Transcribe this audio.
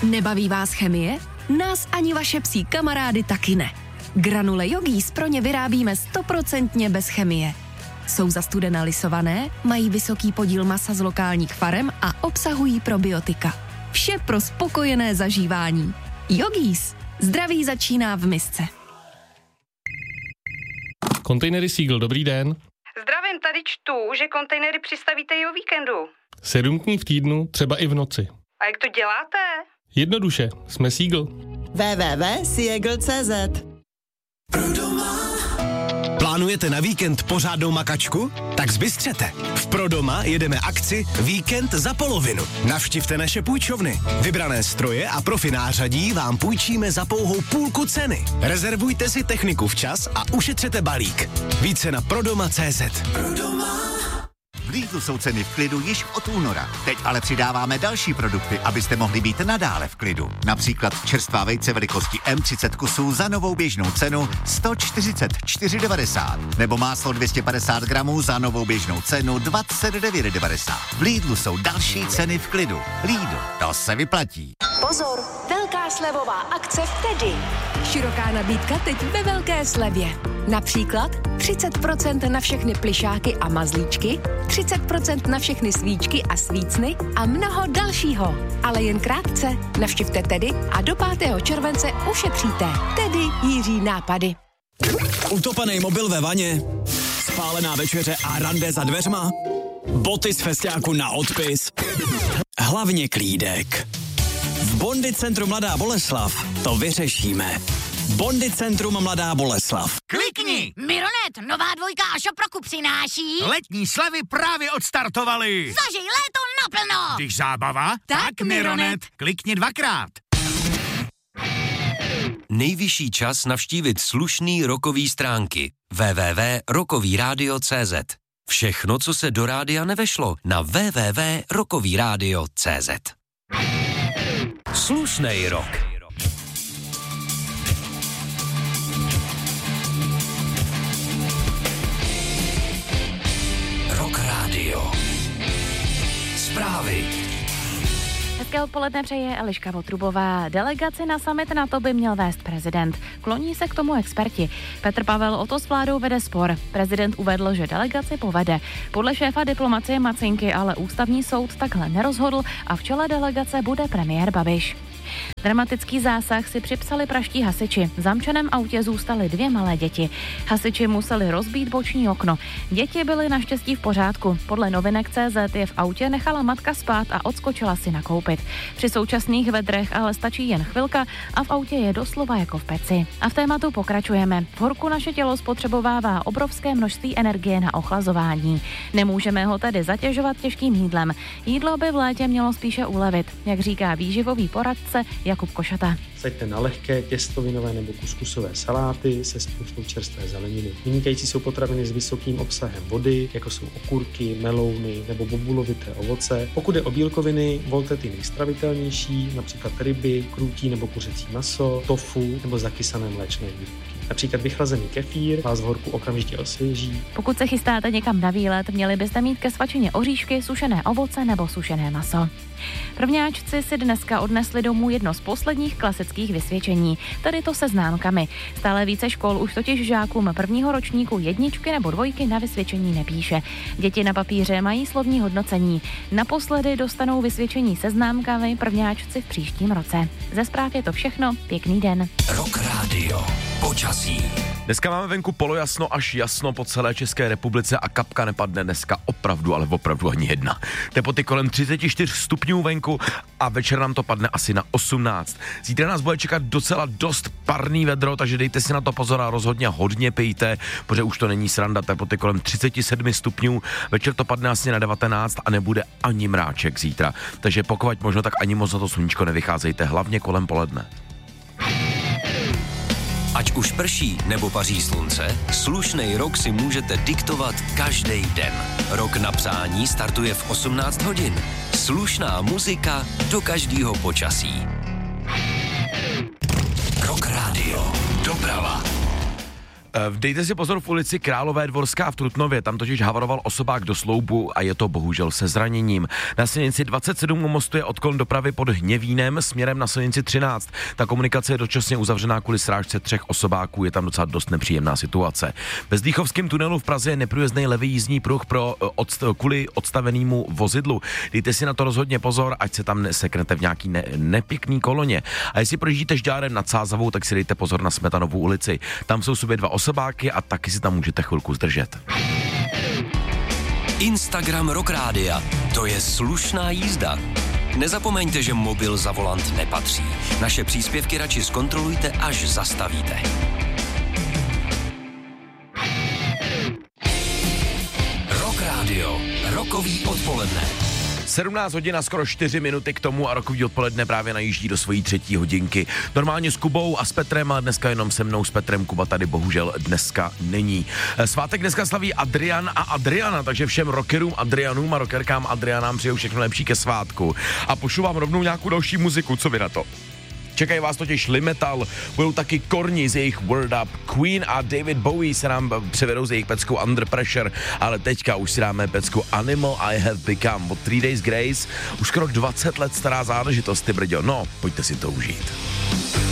Nebaví vás chemie? Nás ani vaše psí kamarády taky ne. Granule Yogis pro ně vyrábíme 100% bez chemie. Jsou zastudena lisované, mají vysoký podíl masa z lokálních farem a obsahují probiotika. Vše pro spokojené zažívání. Yogis. Zdraví začíná v misce. Kontejnery Seagull, dobrý den. Zdravím, tady čtu, že kontejnery přistavíte i o víkendu. 7 dní v týdnu, třeba i v noci. A jak to děláte? Jednoduše, jsme Seagull. www.seagull.cz. Plánujete na víkend pořádnou makačku? Tak zbystřete. V Prodoma jedeme akci Víkend za polovinu. Navštivte naše půjčovny. Vybrané stroje a profi nářadí vám půjčíme za pouhou půlku ceny. Rezervujte si techniku včas a ušetřete balík. Více na prodoma.cz. V Lidlu jsou ceny v klidu již od února. Teď ale přidáváme další produkty, abyste mohli být nadále v klidu. Například čerstvá vejce velikosti M30 kusů za novou běžnou cenu 144,90. Nebo máslo 250 gramů za novou běžnou cenu 29,90. V Lidlu jsou další ceny v klidu. Lidl, to se vyplatí. Pozor, velká slevová akce v Tedy. Široká nabídka teď ve velké slevě. Například 30% na všechny plyšáky a mazlíčky, 30% na všechny svíčky a svícny a mnoho dalšího. Ale jen krátce. Navštivte Tedy a do 5. července ušetříte. Tedy Jiří nápady. Utopený mobil ve vaně, spálená večeře a rande za dveřma, boty z festiáku na odpis, hlavně klídek. V Bondy centru Mladá Boleslav to vyřešíme. Bondy centrum Mladá Boleslav. Klikni! Mironet, nová dvojka a Šoproku přináší... Letní slevy právě odstartovaly. Zažij léto naplno! Když zábava, tak Mironet. Klikni 2krát. Nejvyšší čas navštívit slušný rokový stránky www.rokovyradio.cz. Všechno, co se do rádia nevešlo, na www.rokovyradio.cz. Slušnej rok. Rock Radio. Zprávy. Hezké odpoledne přeje Eliška Votrubová. Delegaci na summit NATO by měl vést prezident. Kloní se k tomu experti. Petr Pavel o to s vládou vede spor. Prezident uvedl, že delegaci povede. Podle šéfa diplomacie Macinky ale ústavní soud takhle nerozhodl a v čele delegace bude premiér Babiš. Dramatický zásah si připsali praští hasiči. V zamčeném autě zůstaly 2 malé děti. Hasiči museli rozbít boční okno. Děti byly naštěstí v pořádku. Podle novinek.cz je v autě nechala matka spát a odskočila si nakoupit. Při současných vedrech ale stačí jen chvilka a v autě je doslova jako v peci. A v tématu pokračujeme. V horku naše tělo spotřebovává obrovské množství energie na ochlazování. Nemůžeme ho tedy zatěžovat těžkým jídlem. Jídlo by v létě mělo spíše ulevit, jak říká výživový poradce Jakub Košata. Saďte na lehké těstovinové nebo kuskusové saláty se spoustou čerstvé zeleniny. Vynikající jsou potraviny s vysokým obsahem vody, jako jsou okurky, melouny nebo bobulovité ovoce. Pokud je o bílkoviny, volte ty nejstravitelnější, například ryby, krůtí nebo kuřecí maso, tofu nebo zakysané mléčné výrobky. Například vychlazený kefír vás v horku okamžitě osvěží. Pokud se chystáte někam na výlet, měli byste mít ke svačině oříšky, sušené ovoce nebo sušené maso. Prvňáčci si dneska odnesli domů jedno z posledních klasických vysvědčení, tedy to se známkami. Stále více škol už totiž žákům prvního ročníku 1 nebo 2 na vysvědčení nepíše. Děti na papíře mají slovní hodnocení. Naposledy dostanou vysvědčení se známkami prvňáčci v příštím roce. Ze zpráv je to všechno, pěkný den. Rock Radio. Počasí. Dneska máme venku polojasno až jasno po celé České republice a kapka nepadne dneska opravdu, ale opravdu ani jedna. Teploty kolem 34 stupňů venku a večer nám to padne asi na 18. Zítra nás bude čekat docela dost parný vedro, takže dejte si na to pozor a rozhodně hodně pijte, protože už to není sranda. Teploty kolem 37 stupňů, večer to padne asi na 19 a nebude ani mráček zítra. Takže pokud možno, tak ani moc na to sluníčko nevycházejte, hlavně kolem poledne. Ať už prší nebo paří slunce, slušnej rok si můžete diktovat každý den. Rok na přání startuje v 18 hodin. Slušná muzika do každého počasí. Rock Radio. Doprava. Dejte si pozor v ulici Králové Dvorská v Trutnově, tam totiž havaroval osobák do sloupu a je to bohužel se zraněním. Na silnici 27 u mostu je odklon dopravy pod Hněvínem směrem na silnici 13. Ta komunikace je dočasně uzavřená kvůli srážce 3 osobáků, je tam docela dost nepříjemná situace. Ve Zdýchovském tunelu v Praze je neprůjezdný levý jízdní pruh kvůli odstavenému vozidlu. Dejte si na to rozhodně pozor, ať se tam neseknete v nějaký nepěkný koloně. A jestli projíždíte Žďárem nad Sázavou, tak si dejte pozor na Smetanovu ulici. Tam jsou sobě 2 osobáky a taky si tam můžete chvilku zdržet. Instagram Rock Rádia. To je slušná jízda. Nezapomeňte, že mobil za volant nepatří. Naše příspěvky radši zkontrolujte, až zastavíte. Rock Rádio. Rokový odpoledne. 17 hodin a skoro 4 minuty k tomu a rokový odpoledne právě najíždí do svojí 3. hodinky. Normálně s Kubou a s Petrem, ale dneska jenom se mnou s Petrem. Kuba tady bohužel dneska není. Svátek dneska slaví Adrian a Adriana, takže všem rockerům Adrianům a rockerkám Adrianám přeju všechno lepší ke svátku. A pošlu vám rovnou nějakou další muziku, co vy na to? Čekají vás totiž Limetal, budou taky Korni z jejich Word Up, Queen a David Bowie se nám převedou z jejich peckou Under Pressure, ale teďka už si dáme pecku Animal I Have Become od 3 Days Grace, už skoro 20 let stará záležitost, ty brďo, no, pojďte si to užít.